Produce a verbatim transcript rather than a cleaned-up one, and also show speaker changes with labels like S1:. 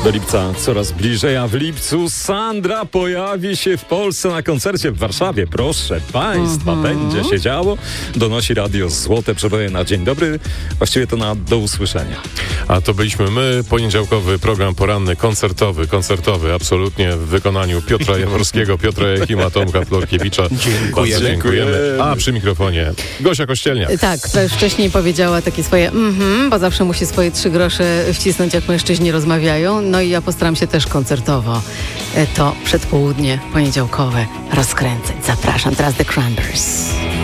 S1: Do lipca coraz bliżej, a w lipcu Sandra pojawi się w Polsce na koncercie w Warszawie. Proszę Państwa, mm-hmm. będzie się działo. Donosi Radio Złote Przeboje na dzień dobry. Właściwie to na do usłyszenia.
S2: A to byliśmy my. Poniedziałkowy program poranny, koncertowy, koncertowy, absolutnie w wykonaniu Piotra Jaworskiego, Piotra Jakima, Tomka Florkiewicza.
S1: Dziękujemy.
S2: Dziękujemy. A przy mikrofonie Gosia Kościelniak.
S3: Tak, która już wcześniej powiedziała takie swoje mhm, bo zawsze musi swoje trzy grosze wcisnąć, jak mężczyźni rozmawiają. No i ja postaram się też koncertowo to przedpołudnie poniedziałkowe rozkręcać. Zapraszam teraz The Cranberries.